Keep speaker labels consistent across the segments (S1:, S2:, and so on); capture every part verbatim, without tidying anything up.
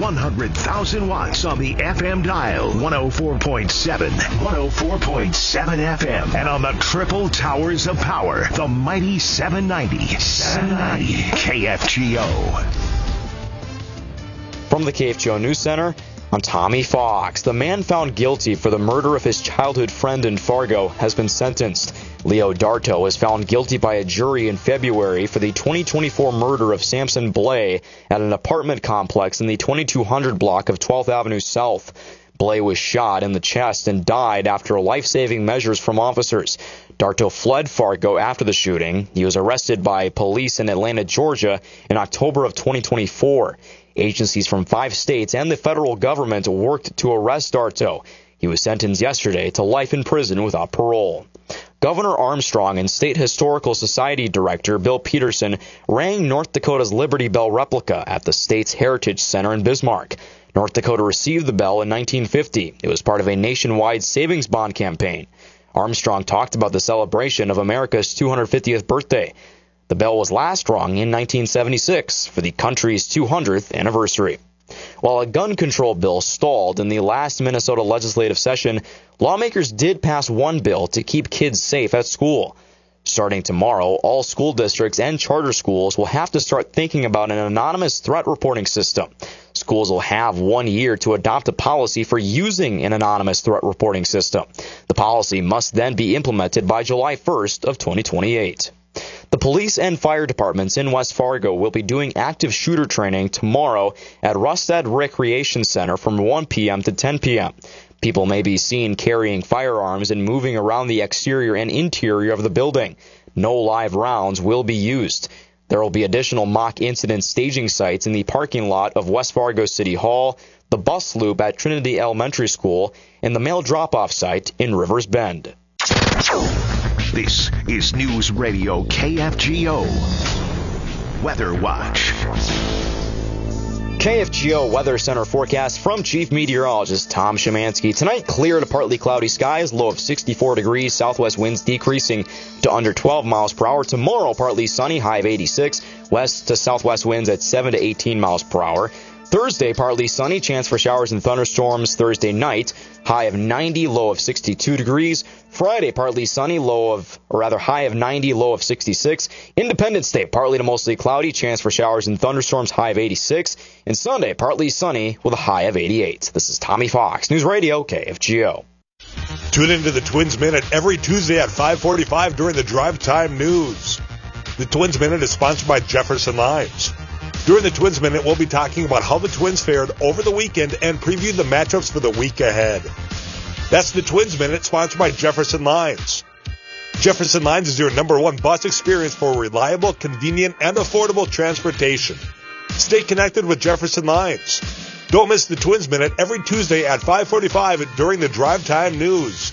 S1: one hundred thousand watts on the F M dial, one oh four point seven, one oh four point seven F M, and on the triple towers of power, the mighty seven ninety, seven ninety K F G O.
S2: From the K F G O News Center, I'm Tommy Fox. The man found guilty for the murder of his childhood friend in Fargo has been sentenced. Leo Darto was found guilty by a jury in February for the twenty twenty-four murder of Samson Blay at an apartment complex in the twenty-two hundred block of twelfth Avenue South. Blay was shot in the chest and died after life-saving measures from officers. Darto fled Fargo after the shooting. He was arrested by police in Atlanta, Georgia in October of twenty twenty-four. Agencies from five states and the federal government worked to arrest Darto. He was sentenced yesterday to life in prison without parole. Governor Armstrong and State Historical Society Director Bill Peterson rang North Dakota's Liberty Bell replica at the state's Heritage Center in Bismarck. North Dakota received the bell in nineteen fifty. It was part of a nationwide savings bond campaign. Armstrong talked about the celebration of America's two hundred fiftieth birthday. The bell was last rung in nineteen seventy-six for the country's two hundredth anniversary. While a gun control bill stalled in the last Minnesota legislative session, lawmakers did pass one bill to keep kids safe at school. Starting tomorrow, all school districts and charter schools will have to start thinking about an anonymous threat reporting system. Schools will have one year to adopt a policy for using an anonymous threat reporting system. The policy must then be implemented by July first of twenty twenty-eight. The police and fire departments in West Fargo will be doing active shooter training tomorrow at Rustad Recreation Center from one p.m. to ten p.m. People may be seen carrying firearms and moving around the exterior and interior of the building. No live rounds will be used. There will be additional mock incident staging sites in the parking lot of West Fargo City Hall, the bus loop at Trinity Elementary School, and the mail drop-off site in Rivers Bend.
S1: This is News Radio K F G O Weather Watch.
S2: K F G O Weather Center forecast from Chief Meteorologist Tom Szymanski. Tonight, clear to partly cloudy skies, low of sixty-four degrees, southwest winds decreasing to under twelve miles per hour. Tomorrow, partly sunny, high of eighty-six, west to southwest winds at seven to eighteen miles per hour. Thursday, partly sunny, chance for showers and thunderstorms Thursday night, high of ninety, low of sixty-two degrees. Friday, partly sunny, low of, or rather high of ninety, low of sixty-six. Independence Day, partly to mostly cloudy, chance for showers and thunderstorms, high of eighty-six. And Sunday, partly sunny with a high of eighty-eight. This is Tommy Fox, News Radio K F G O.
S3: Tune into the Twins Minute every Tuesday at five forty-five during the Drive Time News. The Twins Minute is sponsored by Jefferson Limes. During the Twins Minute, we'll be talking about how the Twins fared over the weekend and preview the matchups for the week ahead. That's the Twins Minute, sponsored by Jefferson Lines. Jefferson Lines is your number one bus experience for reliable, convenient, and affordable transportation. Stay connected with Jefferson Lines. Don't miss the Twins Minute every Tuesday at five forty-five during the Drive Time News.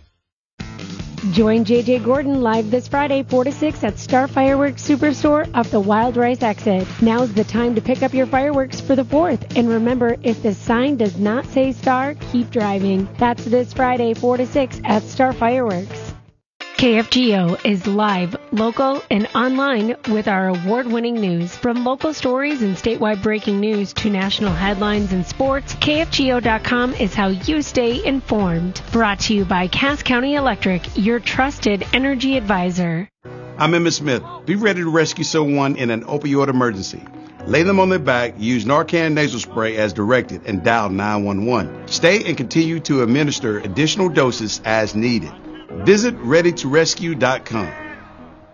S4: Join J J Gordon live this Friday, four to six at Star Fireworks Superstore off the Wild Rice exit. Now's the time to pick up your fireworks for the fourth. And remember, if the sign does not say Star, keep driving. That's this Friday, four to six at Star Fireworks. K F G O is live, local, and online with our award-winning news. From local stories and statewide breaking news to national headlines and sports, K F G O dot com is how you stay informed. Brought to you by Cass County Electric, your trusted energy advisor.
S5: I'm Emmett Smith. Be ready to rescue someone in an opioid emergency. Lay them on their back, use Narcan nasal spray as directed, and dial nine one one. Stay and continue to administer additional doses as needed. Visit ready to rescue dot com.